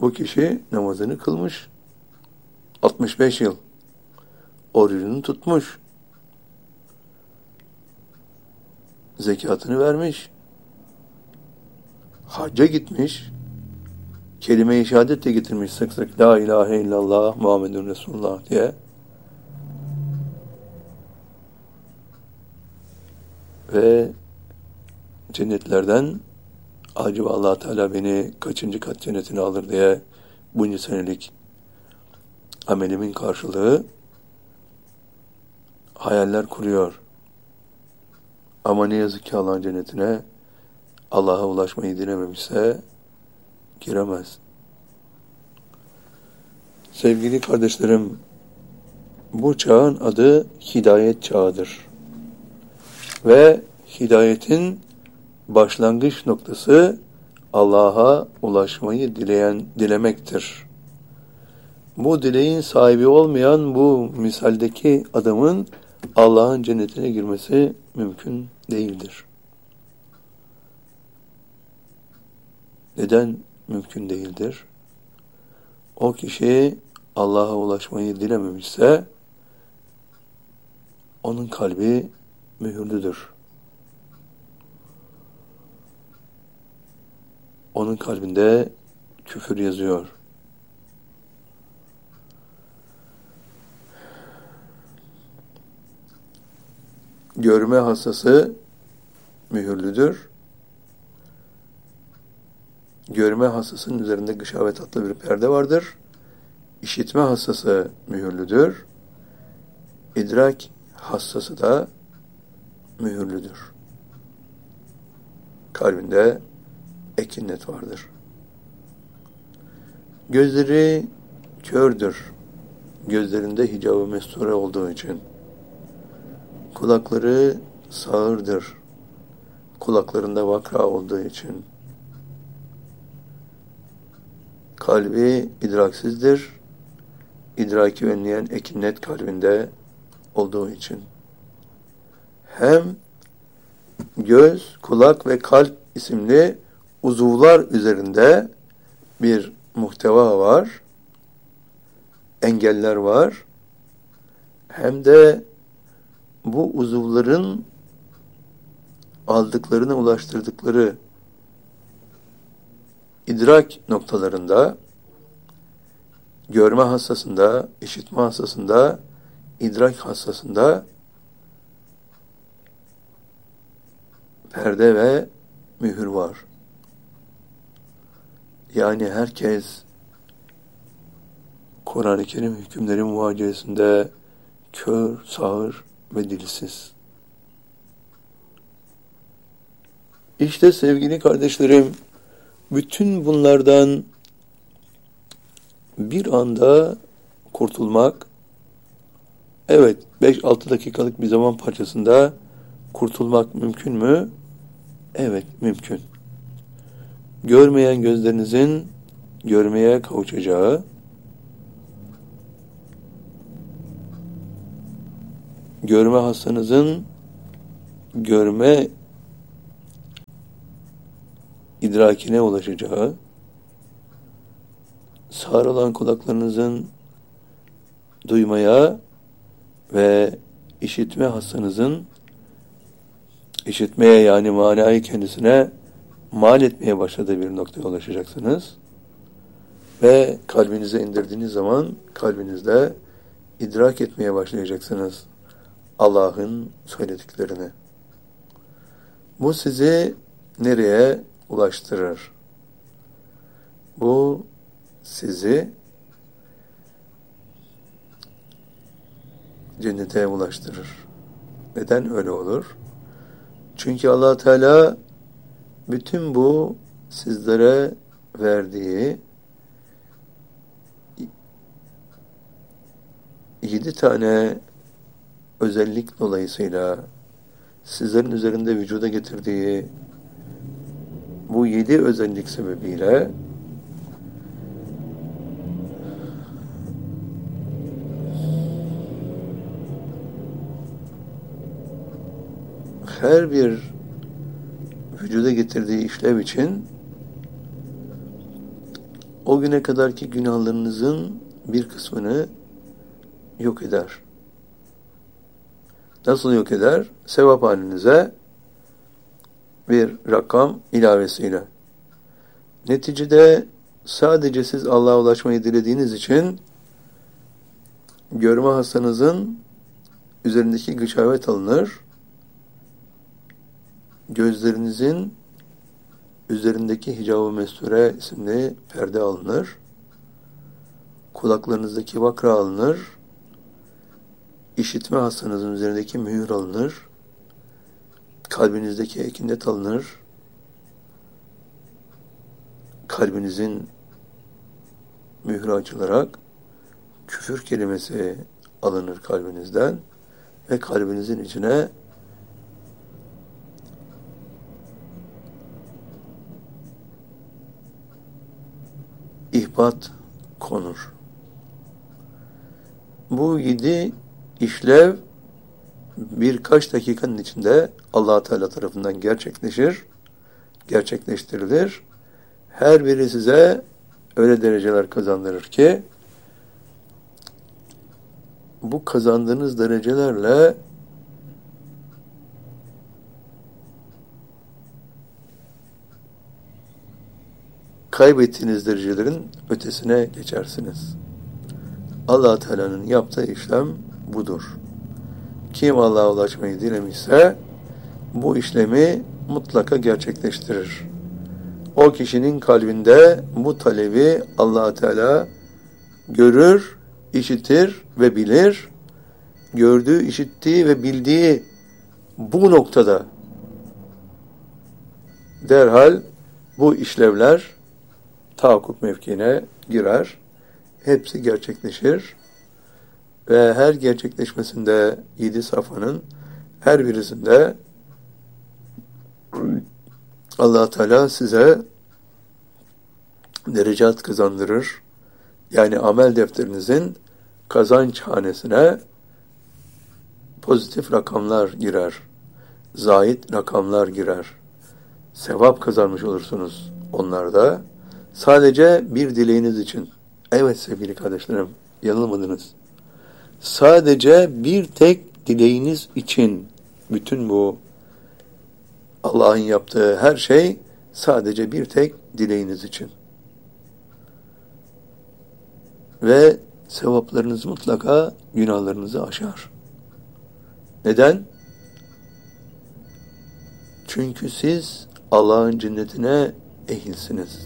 Bu kişi namazını kılmış. 65 yıl. Orucunu tutmuş. Zekatını vermiş. Hacca gitmiş. Kelime-i şehadet de getirmiş sık sık. La ilahe illallah Muhammedun Resulullah diye. Ve cennetlerden acaba Allah Teala beni kaçıncı kat cennetine alır diye bunca senelik amelimin karşılığı hayaller kuruyor. Ama ne yazık ki Allah'ın cennetine Allah'a ulaşmayı dilememişse giremez. Sevgili kardeşlerim, bu çağın adı hidayet çağıdır. Ve hidayetin başlangıç noktası Allah'a ulaşmayı dilemektir. Bu dileğin sahibi olmayan bu misaldeki adamın Allah'ın cennetine girmesi mümkün değildir. Neden mümkün değildir? O kişi Allah'a ulaşmayı dilememişse onun kalbi mühürlüdür. Onun kalbinde küfür yazıyor. Görme hastası mühürlüdür. Görme hastasının üzerinde gışavet adlı bir perde vardır. İşitme hastası mühürlüdür. İdrak hastası da mühürlüdür. Kalbinde ekinnet vardır. Gözleri kördür. Gözlerinde hicab-ı mesture olduğu için. Kulakları sağırdır. Kulaklarında vakra olduğu için. Kalbi idraksizdir. İdraki önleyen ekinnet kalbinde olduğu için. Hem göz, kulak ve kalp isimli uzuvlar üzerinde bir muhteva var, engeller var. Hem de bu uzuvların aldıklarını ulaştırdıkları idrak noktalarında, görme hassasında, işitme hassasında, idrak hassasında perde ve mühür var. Yani herkes Kur'an-ı Kerim hükümleri muvaciyesinde kör, sağır ve dilsiz. İşte sevgili kardeşlerim, bütün bunlardan bir anda kurtulmak, evet 5-6 dakikalık bir zaman parçasında kurtulmak mümkün mü? Evet, mümkün. Görmeyen gözlerinizin görmeye kavuşacağı, görme hastanızın görme idrakine ulaşacağı, sağır olan kulaklarınızın duymaya ve işitme hastanızın işitmeye, yani manayı kendisine mal etmeye başladığı bir noktaya ulaşacaksınız. Ve kalbinize indirdiğiniz zaman kalbinizde idrak etmeye başlayacaksınız Allah'ın söylediklerini. Bu sizi nereye ulaştırır? Bu sizi cennete ulaştırır. Neden öyle olur? Çünkü Allah Teala bütün bu sizlere verdiği 7 tane özellik dolayısıyla sizlerin üzerinde vücuda getirdiği bu 7 özellik sebebiyle her bir vücuda getirdiği işlev için o güne kadarki günahlarınızın bir kısmını yok eder. Nasıl yok eder? Sevap halinize bir rakam ilavesiyle. Neticede sadece siz Allah'a ulaşmayı dilediğiniz için görme hastanızın üzerindeki gışavet alınır, gözlerinizin üzerindeki hicab-ı mesture isimli perde alınır, kulaklarınızdaki vakra alınır, işitme hastanızın üzerindeki mühür alınır, kalbinizdeki ekinet alınır, kalbinizin mührü açılarak küfür kelimesi alınır kalbinizden ve kalbinizin içine ihbat konur. Bu 7 işlev birkaç dakikanın içinde Allah Teala tarafından gerçekleştirilir. Her biri size öyle dereceler kazandırır ki bu kazandığınız derecelerle kaybettiğiniz derecelerin ötesine geçersiniz. Allah Teala'nın yaptığı işlem budur. Kim Allah'a ulaşmayı dilemişse bu işlemi mutlaka gerçekleştirir. O kişinin kalbinde bu talebi Allah Teala görür, işitir ve bilir. Gördüğü, işittiği ve bildiği bu noktada derhal bu işlevler tahakkuk mevkiine girer. Hepsi gerçekleşir. Ve her gerçekleşmesinde 7 safhanın her birisinde Allah Teala size derecat kazandırır. Yani amel defterinizin kazanç hanesine pozitif rakamlar girer. Zahid rakamlar girer. Sevap kazanmış olursunuz onlarda. Sadece bir dileğiniz için. Evet sevgili kardeşlerim, yanılmadınız. Sadece bir tek dileğiniz için bütün bu Allah'ın yaptığı her şey sadece bir tek dileğiniz için. Ve sevaplarınız mutlaka günahlarınızı aşar. Neden? Çünkü siz Allah'ın cennetine ehilsiniz.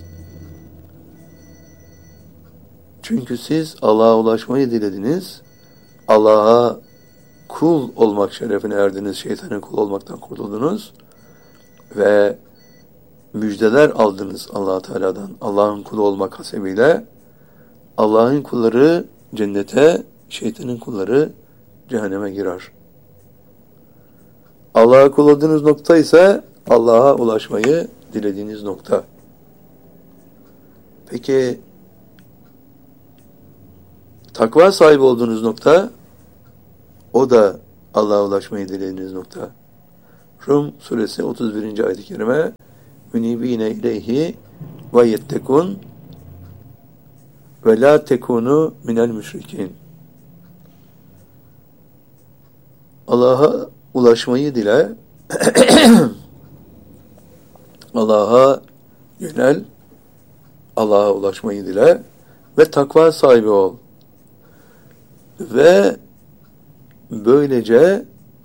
Çünkü siz Allah'a ulaşmayı dilediniz. Allah'a kul olmak şerefine erdiniz. Şeytanın kul olmaktan kurtuldunuz. Ve müjdeler aldınız Allah Teala'dan. Allah'ın kulu olmak hasebiyle. Allah'ın kulları cennete, şeytanın kulları cehenneme girer. Allah'a kul olduğunuz nokta ise Allah'a ulaşmayı dilediğiniz nokta. Peki takva sahibi olduğunuz nokta, o da Allah'a ulaşmayı dilediğiniz nokta. Rum suresi 31. ayet-i kerime münibine ileyhi ve yettekun ve la tekunu minel müşrikin. Allah'a ulaşmayı dile, Allah'a yönel, Allah'a ulaşmayı dile ve takva sahibi ol. Ve böylece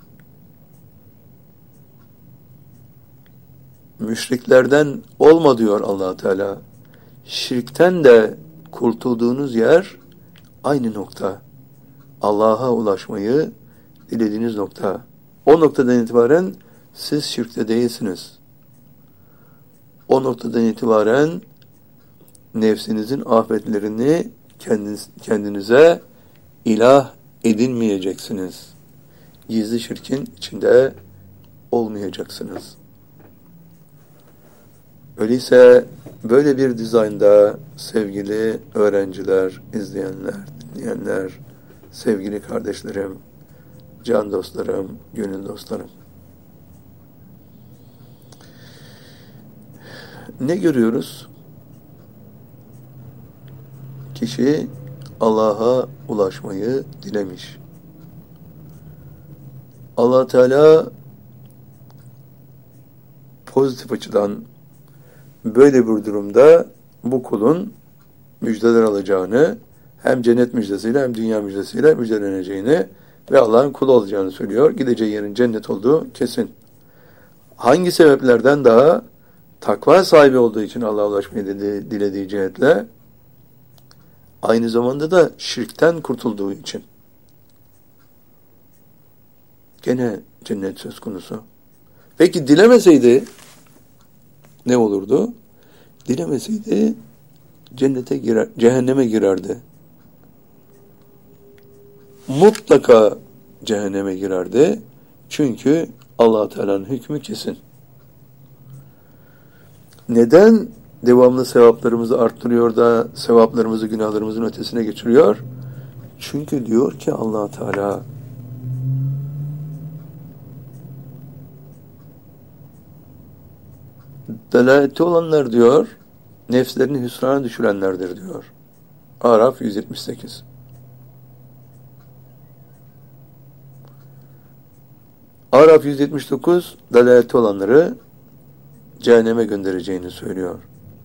müşriklerden olma diyor Allah Teala. Şirkten de kurtulduğunuz yer aynı nokta. Allah'a ulaşmayı dilediğiniz nokta. O noktadan itibaren siz şirkte değilsiniz. O noktadan itibaren nefsinizin afetlerini kendinize ilah edinmeyeceksiniz. Gizli şirkin içinde olmayacaksınız. Öyleyse böyle bir dizaynda sevgili öğrenciler, izleyenler, dinleyenler, sevgili kardeşlerim, can dostlarım, gönül dostlarım. Ne görüyoruz? kişi Allah'a ulaşmayı dilemiş. Allah Teala pozitif açıdan böyle bir durumda bu kulun müjdeler alacağını, hem cennet müjdesiyle hem dünya müjdesiyle müjdeleneceğini ve Allah'ın kulu olacağını söylüyor. Gideceği yerin cennet olduğu kesin. Hangi sebeplerden daha? Takva sahibi olduğu için Allah'a ulaşmayı dilediği cihetle, aynı zamanda da şirkten kurtulduğu için. Gene cennet söz konusu. Peki dilemeseydi ne olurdu? Dilemeseydi cehenneme girerdi. Mutlaka cehenneme girerdi. Çünkü Allah Teala'nın hükmü kesin. Neden devamlı sevaplarımızı arttırıyor da sevaplarımızı günahlarımızın ötesine geçiriyor? Çünkü diyor ki Allah Teala, delaleti olanlar diyor, nefslerini hüsrana düşürenlerdir diyor. Araf 178. Araf 179, delaleti olanları cehenneme göndereceğini söylüyor.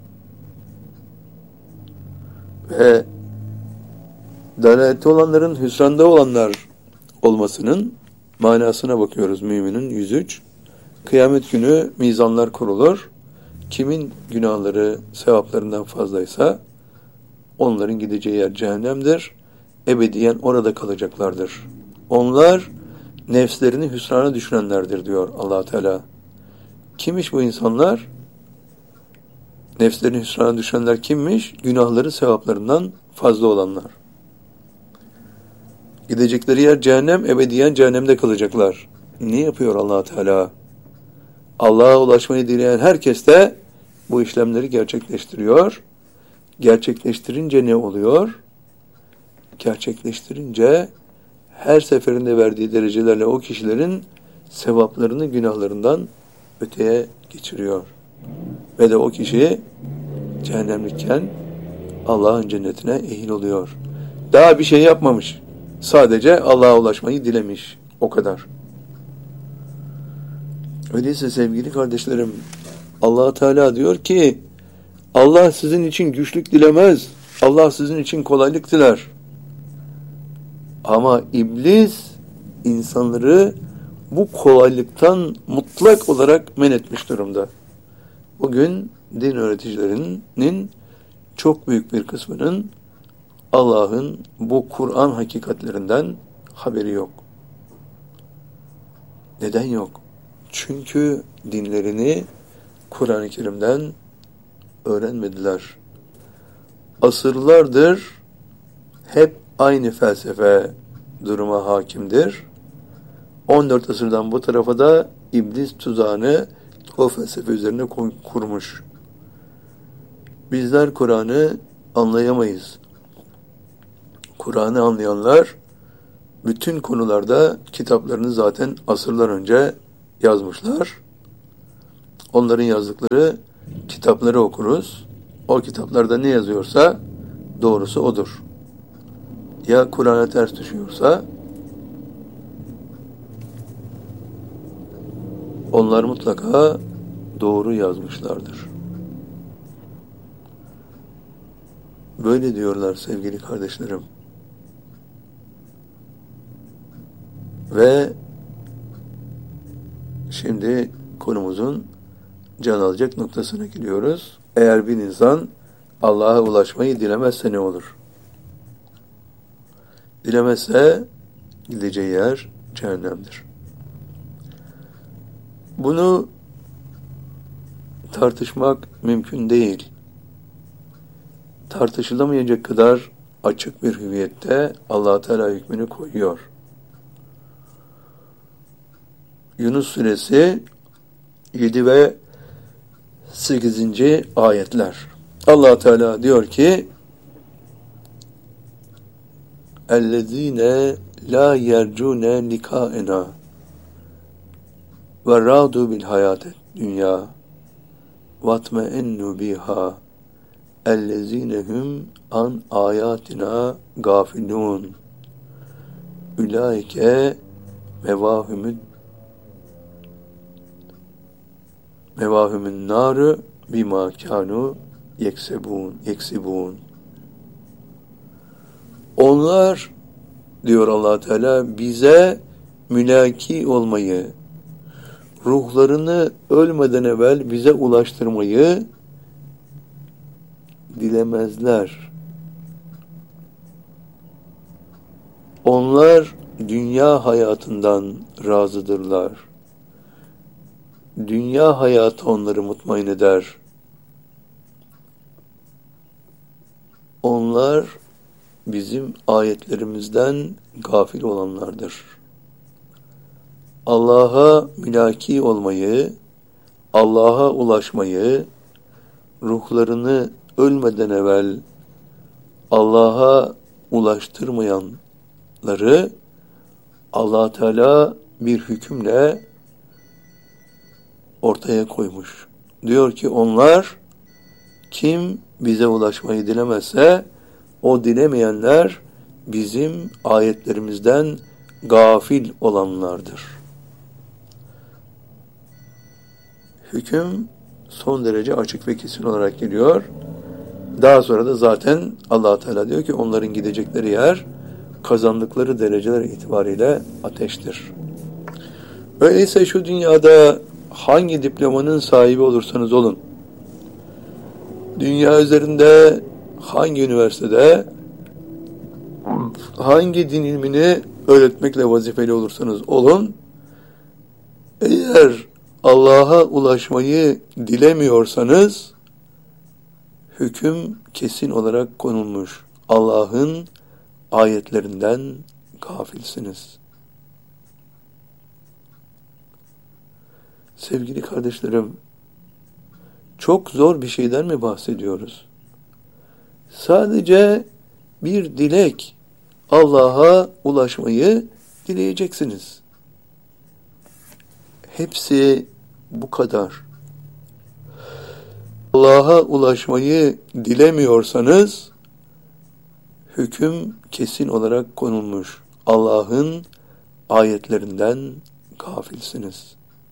Ve delaleti olanların hüsranda olanlar olmasının manasına bakıyoruz. Müminin 103. Kıyamet günü mizanlar kurulur. Kimin günahları sevaplarından fazlaysa onların gideceği yer cehennemdir. Ebediyen orada kalacaklardır. Onlar nefslerini hüsrana düşürenlerdir diyor Allah Teala. Kimmiş bu insanlar? Nefslerini hüsrana düşenler kimmiş? Günahları sevaplarından fazla olanlar. Gidecekleri yer cehennem, ebediyen cehennemde kalacaklar. Ne yapıyor Allah Teala? Allah'a ulaşmayı dileyen herkes de bu işlemleri gerçekleştiriyor. Gerçekleştirince ne oluyor? Gerçekleştirince her seferinde verdiği derecelerle o kişilerin sevaplarını günahlarından öteye geçiriyor. Ve de o kişi cehennemlikken Allah'ın cennetine ehil oluyor. Daha bir şey yapmamış. Sadece Allah'a ulaşmayı dilemiş. O kadar. Öyleyse sevgili kardeşlerim, Allah Teala diyor ki, Allah sizin için güçlük dilemez. Allah sizin için kolaylık diler. Ama iblis insanları bu kolaylıktan mutlak olarak men etmiş durumda. Bugün din öğreticilerinin çok büyük bir kısmının Allah'ın bu Kur'an hakikatlerinden haberi yok. Neden yok? Çünkü dinlerini Kur'an-ı Kerim'den öğrenmediler. Asırlardır hep aynı felsefe duruma hakimdir. 14 asırdan bu tarafa da iblis tuzağını o felsefe üzerine kurmuş. Bizler Kur'an'ı anlayamayız. Kur'an'ı anlayanlar bütün konularda kitaplarını zaten asırlar önce yazmışlar. Onların yazdıkları kitapları okuruz. O kitaplarda ne yazıyorsa doğrusu odur. Ya Kur'an'a ters düşüyorsa onlar mutlaka doğru yazmışlardır. Böyle diyorlar sevgili kardeşlerim. Ve şimdi konumuzun can alacak noktasına gidiyoruz. Eğer bir insan Allah'a ulaşmayı dilemezse ne olur? Dilemezse gideceği yer cehennemdir. Bunu tartışmak mümkün değil. Tartışılamayacak kadar açık bir hüviyette Allah Teala hükmünü koyuyor. Yunus Suresi 7 ve 8. ayetler. Allah Teala diyor ki: "Ellezine la yercune likaena ve radu bil hayate dünya vatmeennu biha اَلَّذ۪ينَهُمْ an ayatina gafilun. Ülaike mevahümün narı bima kanu yeksibun. Onlar, diyor Allah Teala, bize mülaki olmayı, ruhlarını ölmeden evvel bize ulaştırmayı dilemezler. Onlar dünya hayatından razıdırlar. Dünya hayatı onları mutmain eder. Onlar bizim ayetlerimizden gafil olanlardır. Allah'a mülaki olmayı, Allah'a ulaşmayı, ruhlarını ölmeden evvel Allah'a ulaştırmayanları Allah Teala bir hükümle ortaya koymuş. Diyor ki onlar, kim bize ulaşmayı dilemezse o dilemeyenler bizim ayetlerimizden gafil olanlardır. Hüküm son derece açık ve kesin olarak geliyor. Daha sonra da zaten Allah Teala diyor ki onların gidecekleri yer kazandıkları dereceler itibariyle ateştir. Öyleyse şu dünyada hangi diplomanın sahibi olursanız olun, dünya üzerinde hangi üniversitede hangi din ilmini öğretmekle vazifeli olursanız olun, eğer Allah'a ulaşmayı dilemiyorsanız hüküm kesin olarak konulmuş. Allah'ın ayetlerinden gafilsiniz. Sevgili kardeşlerim, çok zor bir şeyden mi bahsediyoruz? Sadece bir dilek, Allah'a ulaşmayı dileyeceksiniz. Hepsi bu kadar. Allah'a ulaşmayı dilemiyorsanız hüküm kesin olarak konulmuş. Allah'ın ayetlerinden gafilsiniz.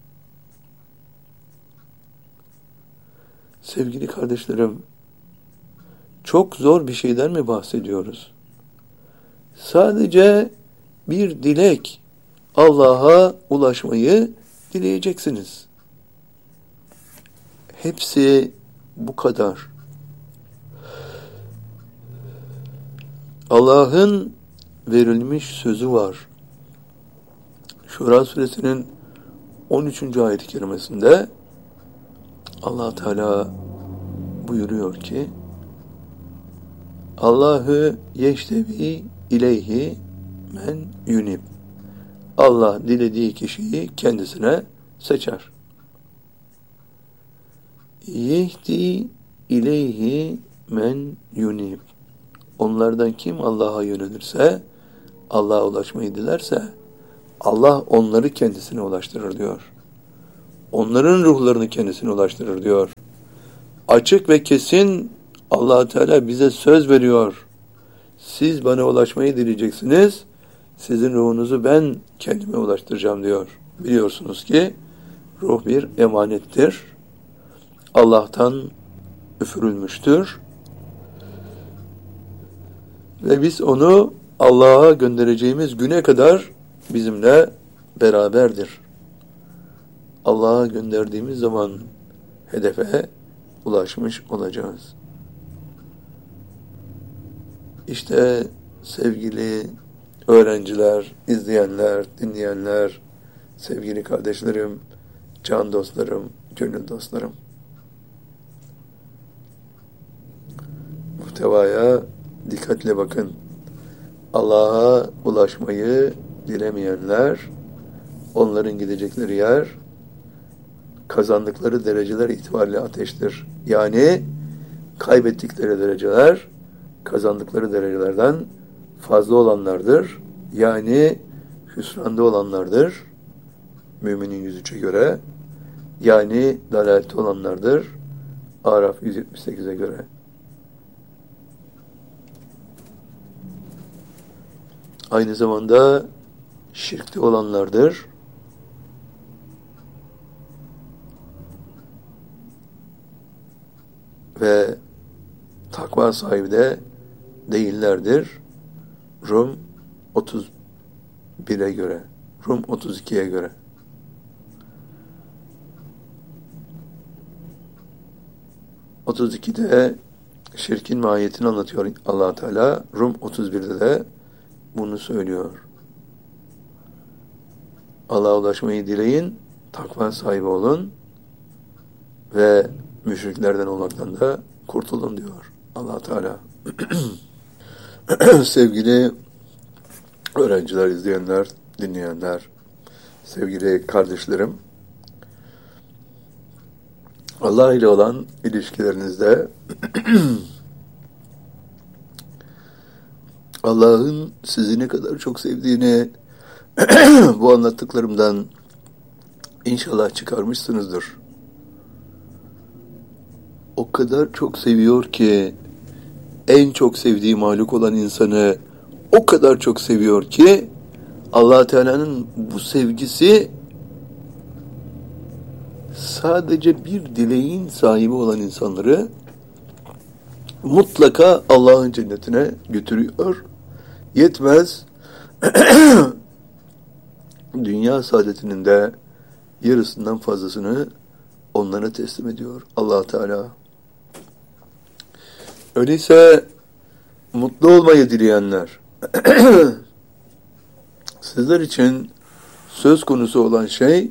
Sevgili kardeşlerim, çok zor bir şeyden mi bahsediyoruz? Sadece bir dilek, Allah'a ulaşmayı dileyeceksiniz. Hepsi bu kadar. Allah'ın verilmiş sözü var. Şura suresinin 13. ayet-i kerimesinde Allah Teala buyuruyor ki Allahu yeştevi ileyhi men yunib. Allah dilediği kişiyi kendisine seçer. Yehdi ileyhi men yunib. Onlardan kim Allah'a yönelirse, Allah'a ulaşmayı dilerse, Allah onları kendisine ulaştırır diyor. Onların ruhlarını kendisine ulaştırır diyor. Açık ve kesin Allah Teala bize söz veriyor. Siz bana ulaşmayı dileyeceksiniz, sizin ruhunuzu ben kendime ulaştıracağım diyor. Biliyorsunuz ki ruh bir emanettir. Allah'tan üfürülmüştür. Ve biz onu Allah'a göndereceğimiz güne kadar bizimle beraberdir. Allah'a gönderdiğimiz zaman hedefe ulaşmış olacağız. İşte sevgili öğrenciler, izleyenler, dinleyenler, sevgili kardeşlerim, can dostlarım, gönül dostlarım. Muhtevaya dikkatle bakın. Allah'a ulaşmayı dilemeyenler, onların gidecekleri yer, kazandıkları dereceler itibariyle ateştir. Yani kaybettikleri dereceler, kazandıkları derecelerden fazla olanlardır. Yani hüsranda olanlardır. Müminin 103'e göre. Yani dalalette olanlardır. Araf 178'e göre. aynı zamanda şirkte olanlardır. Ve takva sahibi de değillerdir. Rum 31'e göre, Rum 32'ye göre. ...32'de şirkin mahiyetini anlatıyor Allah Teala. Rum 31'de de bunu söylüyor. Allah'a ulaşmayı dileyin, takva sahibi olun ve müşriklerden olmaktan da kurtulun diyor Allah Teala. Sevgili öğrenciler, izleyenler, dinleyenler, sevgili kardeşlerim, Allah ile olan ilişkilerinizde Allah'ın sizi ne kadar çok sevdiğini bu anlattıklarımdan inşallah çıkarmışsınızdır. O kadar çok seviyor ki, en çok sevdiği mahluk olan insanı o kadar çok seviyor ki, Allah Teala'nın bu sevgisi sadece bir dileğin sahibi olan insanları mutlaka Allah'ın cennetine götürüyor. Yetmez, dünya saadetinin de yarısından fazlasını onlara teslim ediyor Allah Teala. Öyleyse mutlu olmayı dileyenler, sizler için söz konusu olan şey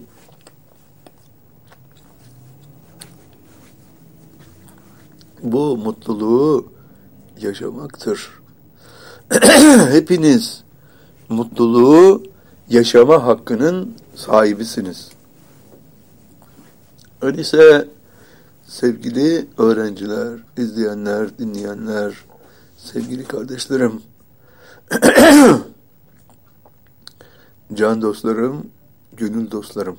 bu mutluluğu yaşamaktır. Hepiniz mutluluğu yaşama hakkının sahibisiniz. Öyleyse sevgili öğrenciler, izleyenler, dinleyenler, sevgili kardeşlerim, can dostlarım, gönül dostlarım,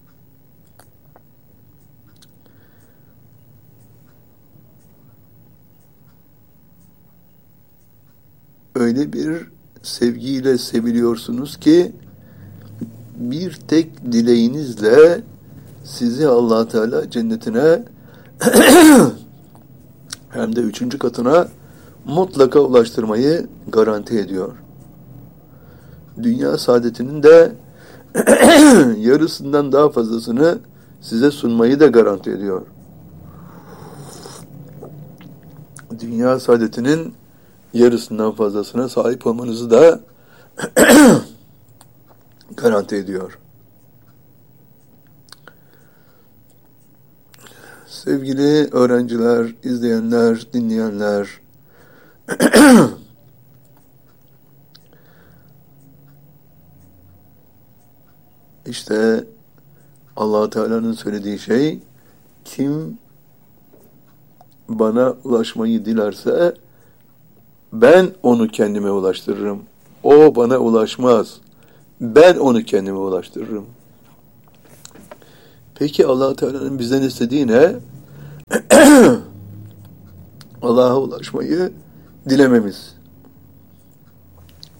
öyle bir sevgiyle seviliyorsunuz ki bir tek dileğinizle sizi Allah Teala cennetine hem de 3. katına mutlaka ulaştırmayı garanti ediyor. Dünya saadetinin de yarısından daha fazlasını size sunmayı da garanti ediyor. Dünya saadetinin yarısından fazlasına sahip olmanızı da garanti ediyor. Sevgili öğrenciler, izleyenler, dinleyenler, işte Allah Teala'nın söylediği şey, kim bana ulaşmayı dilerse ben onu kendime ulaştırırım. O bana ulaşmaz. Ben onu kendime ulaştırırım. Peki Allah Teala'nın bizden istediği ne? Allah'a ulaşmayı dilememiz.